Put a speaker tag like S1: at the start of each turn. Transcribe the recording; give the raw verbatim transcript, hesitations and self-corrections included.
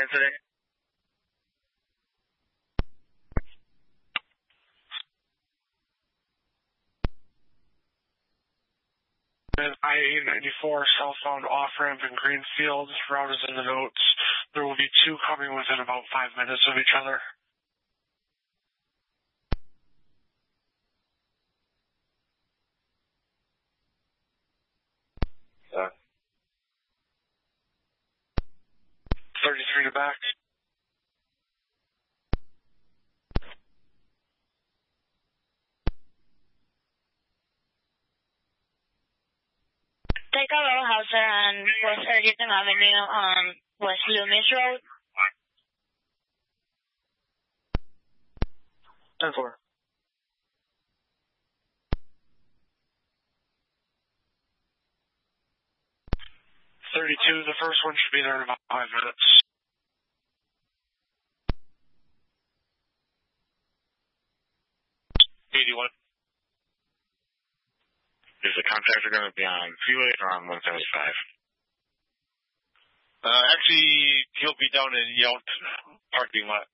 S1: incident.
S2: I eight ninety-four southbound off-ramp in Greenfield. Route is in the notes. There will be two coming within about five minutes of each other.
S1: Uh,
S2: thirty-three to back.
S3: Take a row houser on West Ferguson Avenue on West Loomis Road.
S2: ten four. thirty-two, the first one should be there in about five minutes. eighty-one.
S4: Is the contractor going to be on freeway or on one seventy-five?
S5: Uh, actually, he'll be down in Yount parking lot.